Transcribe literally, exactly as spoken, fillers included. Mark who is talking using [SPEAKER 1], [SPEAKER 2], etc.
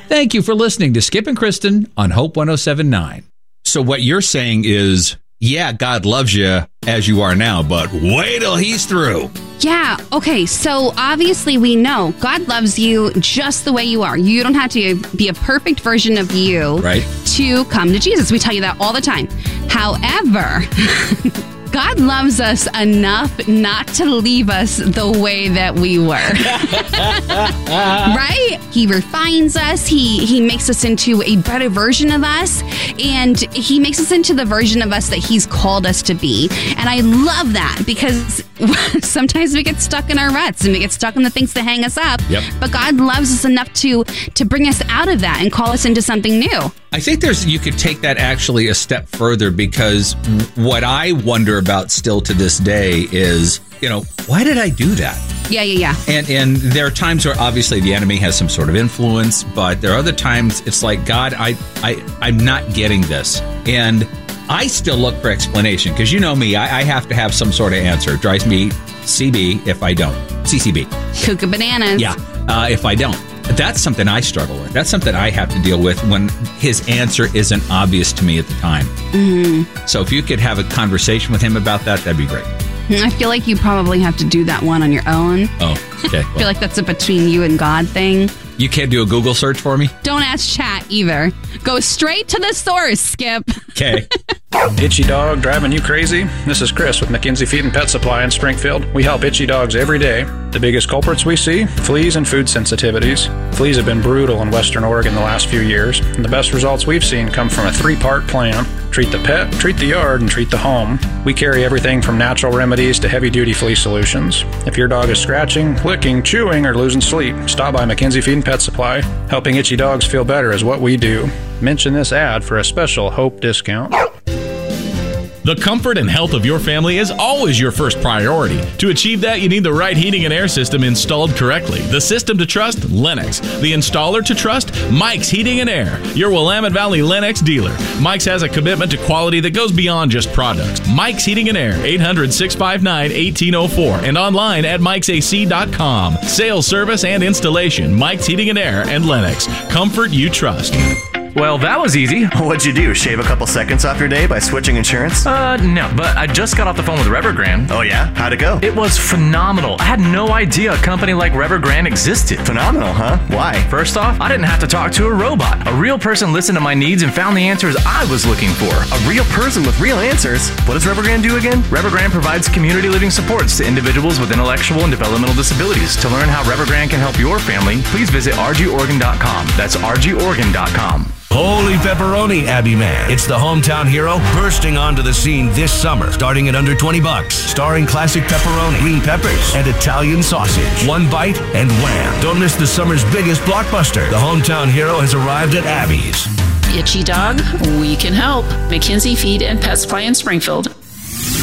[SPEAKER 1] Thank you for listening to Skip and Kristen on Hope one oh seven point nine.
[SPEAKER 2] So what you're saying is, yeah, God loves you as you are now, but wait till he's through.
[SPEAKER 3] Yeah, okay, so obviously we know God loves you just the way you are. You don't have to be a perfect version of you
[SPEAKER 2] right.
[SPEAKER 3] to come to Jesus. We tell you that all the time. However, God loves us enough not to leave us the way that we were. Right? He refines us. He he makes us into a better version of us. And he makes us into the version of us that he's called us to be. And I love that because sometimes we get stuck in our ruts and we get stuck in the things that hang us up.
[SPEAKER 2] Yep.
[SPEAKER 3] But God loves us enough to to bring us out of that and call us into something new.
[SPEAKER 2] I think there's you could take that actually a step further, because what I wonder about still to this day is, you know, why did I do that?
[SPEAKER 3] Yeah, yeah, yeah.
[SPEAKER 2] And and there are times where obviously the enemy has some sort of influence, but there are other times it's like, God, I, I, I'm not getting this. And I still look for explanation, because you know me, I, I have to have some sort of answer. It drives me C B if I don't. C C B.
[SPEAKER 3] Cuckoo bananas.
[SPEAKER 2] Yeah, uh, if I don't. That's something I struggle with. That's something I have to deal with when his answer isn't obvious to me at the time.
[SPEAKER 3] Mm-hmm.
[SPEAKER 2] So if you could have a conversation with him about that, that'd be great.
[SPEAKER 3] I feel like you probably have to do that one on your own.
[SPEAKER 2] Oh, okay. Well,
[SPEAKER 3] I feel like that's a between you and God thing.
[SPEAKER 2] You can't do a Google search for me?
[SPEAKER 3] Don't ask chat either. Go straight to the source, Skip.
[SPEAKER 2] Okay.
[SPEAKER 4] Itchy dog driving you crazy? This is Chris with McKenzie Feed and Pet Supply in Springfield. We help itchy dogs every day. The biggest culprits we see? Fleas and food sensitivities. Fleas have been brutal in Western Oregon the last few years, and the best results we've seen come from a three-part plan. Treat the pet, treat the yard, and treat the home. We carry everything from natural remedies to heavy-duty flea solutions. If your dog is scratching, licking, chewing, or losing sleep, stop by McKenzie Feed and Pet Supply. Helping itchy dogs feel better is what we do. Mention this ad for a special Hope discount.
[SPEAKER 5] The comfort and health of your family is always your first priority. To achieve that, you need the right heating and air system installed correctly. The system to trust? Lennox. The installer to trust? Mike's Heating and Air, your Willamette Valley Lennox dealer. Mike's has a commitment to quality that goes beyond just products. Mike's Heating and Air, eight hundred, six five nine, one eight zero four, and online at mikes a c dot com. Sales, service, and installation. Mike's Heating and Air and Lennox. Comfort you trust.
[SPEAKER 6] Well, that was easy. What'd you do? Shave a couple seconds off your day by switching insurance?
[SPEAKER 7] Uh, no, but I just got off the phone with Revergrand.
[SPEAKER 6] Oh, yeah? How'd it go?
[SPEAKER 7] It was phenomenal. I had no idea a company like Revergrand existed.
[SPEAKER 6] Phenomenal, huh? Why?
[SPEAKER 7] First off, I didn't have to talk to a robot. A real person listened to my needs and found the answers I was looking for.
[SPEAKER 6] A real person with real answers? What does Revergrand do again?
[SPEAKER 7] Revergrand provides community living supports to individuals with intellectual and developmental disabilities. To learn how Revergrand can help your family, please visit r g organ dot com. That's r g organ dot com.
[SPEAKER 8] Holy pepperoni, Abby Man. It's the hometown hero bursting onto the scene this summer, starting at under twenty bucks. Starring classic pepperoni, green peppers, and Italian sausage. One bite and wham. Don't miss the summer's biggest blockbuster. The hometown hero has arrived at Abby's.
[SPEAKER 9] Itchy dog, we can help. McKenzie Feed and Pet Supply in Springfield.